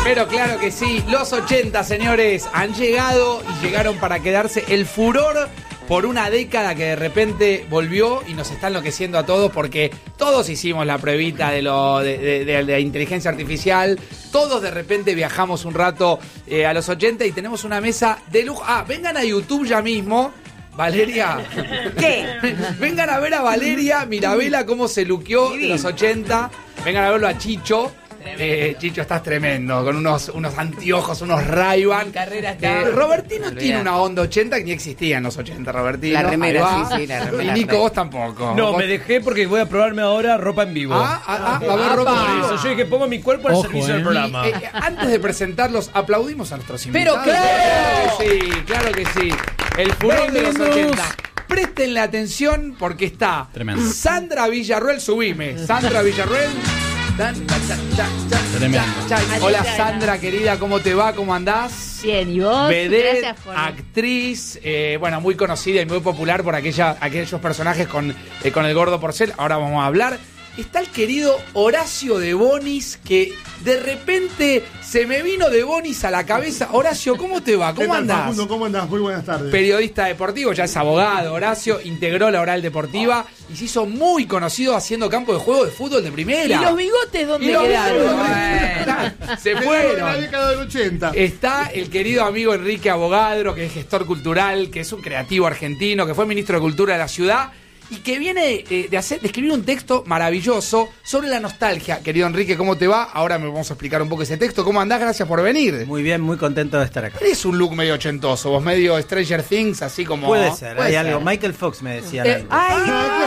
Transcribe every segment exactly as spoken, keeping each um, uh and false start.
Pero claro que sí, los ochenta, señores, han llegado y llegaron para quedarse. El furor por una década que de repente volvió y nos está enloqueciendo a todos porque todos hicimos la pruebita de, lo, de, de, de, de la inteligencia artificial, todos de repente viajamos un rato eh, a los ochenta y tenemos una mesa de lujo. Ah, vengan a YouTube ya mismo. Valeria, ¿qué? Vengan a ver a Valeria Mirabella cómo se luqueó de los ochenta. Vengan a verlo a Chicho. Eh, Chicho, estás tremendo, con unos, unos anteojos, unos Ray-Ban. Eh, Robertino tiene una onda ochenta que ni existía en los ochenta, Robertino. La remera, sí, sí, la remera. Y Nico, vos tampoco. No, ¿Vos? me dejé porque voy a probarme ahora ropa en vivo. Ah, ah, ah, a ver, ropa en vivo. Eso, yo dije, pongo mi cuerpo al Ojo, servicio eh. del programa. Y, eh, antes de presentarlos, aplaudimos a nuestros Pero invitados. claro. que sí, claro que sí. El furor de los Bienvenidos. ochenta. Préstenle atención porque está Tremendo. Sandra Villarruel, subime. Sandra Villarruel. Tan, tan, tan, tan, tan, Tremendo. tan, tan. Hola Sandra, querida, ¿cómo te va? ¿Cómo andás? Bien, ¿y vos? Vedette, Gracias por... actriz, eh, bueno, muy conocida y muy popular por aquella, aquellos personajes con, eh, con el gordo Porcel. Ahora vamos a hablar. Está el querido Horacio de Bonis, que de repente se me vino de Bonis a la cabeza. Horacio, ¿cómo te va? ¿Qué ¿Cómo tal, andás? Facundo? ¿Cómo andás? Muy buenas tardes. Periodista deportivo, ya es abogado. Horacio integró la Oral Deportiva y se hizo muy conocido haciendo campo de juego de fútbol de primera. ¿Y los bigotes dónde Y los quedaron? bigotes, se De fueron. la década del ochenta. Está el querido amigo Enrique Abogadro, que es gestor cultural, que es un creativo argentino, que fue ministro de Cultura de la ciudad y que viene eh, de, hacer, de escribir un texto maravilloso sobre la nostalgia. Querido Enrique, ¿cómo te va? Ahora me vamos a explicar un poco ese texto. ¿Cómo andás? Gracias por venir. Muy bien, muy contento de estar acá. Es un look medio ochentoso, vos medio Stranger Things, así como... Puede ser, Puede hay ser. algo. Michael Fox me decía Eh, antes. ¡Ay!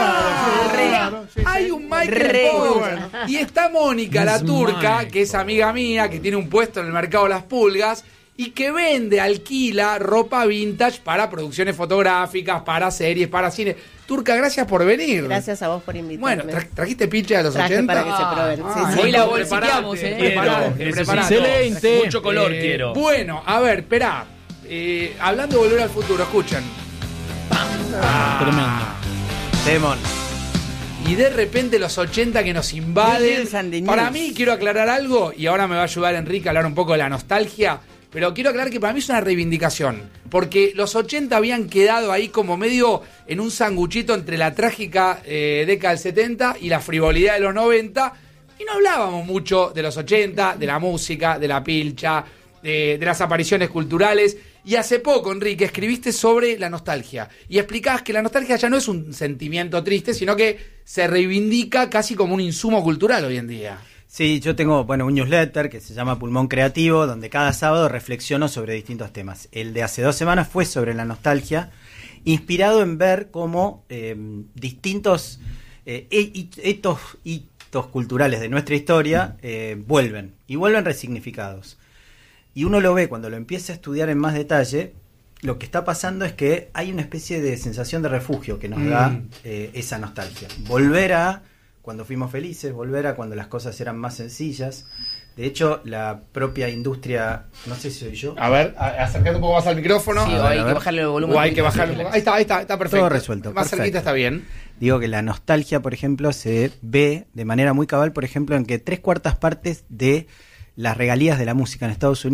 Ah, claro, re. claro, sí, sí. Hay un Michael Re. Fox. Bueno. Y está Mónica, la Es turca, Michael. que es amiga mía, que tiene un puesto en el mercado Las Pulgas y que vende, alquila ropa vintage para producciones fotográficas, para series, para cine. Turca, gracias por venir. Gracias a vos por invitarme. Bueno, tra- ¿trajiste pinche de los Traje ochenta? para que se prueben. Ah, Sí, sí. muy Hoy la bien, bolsiqueamos, preparate, ¿eh? preparate, Quiero, preparate. excelente. Mucho color Eh, quiero. Bueno, a ver, esperá. Eh, hablando de Volver al Futuro, escuchen. Tremendo. Demon. Y de repente los ochenta que nos invaden. News and the Para news. mí, quiero aclarar algo, y ahora me va a ayudar Enrique a hablar un poco de la nostalgia, pero quiero aclarar que para mí es una reivindicación, porque los ochenta habían quedado ahí como medio en un sanguchito entre la trágica eh, década del setenta y la frivolidad de los noventa, y no hablábamos mucho de los ochenta, de la música, de la pilcha, de, de las apariciones culturales. Y hace poco, Enrique, escribiste sobre la nostalgia y explicabas que la nostalgia ya no es un sentimiento triste, sino que se reivindica casi como un insumo cultural hoy en día. Sí, yo tengo, bueno, un newsletter que se llama Pulmón Creativo, donde cada sábado reflexiono sobre distintos temas. El de hace dos semanas fue sobre la nostalgia, inspirado en ver cómo eh, distintos eh, hitos, hitos culturales de nuestra historia eh, vuelven, y vuelven resignificados. Y uno lo ve cuando lo empieza a estudiar en más detalle, lo que está pasando es que hay una especie de sensación de refugio que nos Mm. da eh, esa nostalgia. Volver a cuando fuimos felices, volver a cuando las cosas eran más sencillas. De hecho, la propia industria, no sé si soy yo. A ver, a- acércate un poco más al micrófono. Sí, A o ver, hay a que ver. bajarle el volumen. O hay que bajarle un poco. Ahí está, ahí está, está perfecto. Todo resuelto, Más perfecto. cerquita está bien. Digo que la nostalgia, por ejemplo, se ve de manera muy cabal, por ejemplo, en que tres cuartas partes de las regalías de la música en Estados Unidos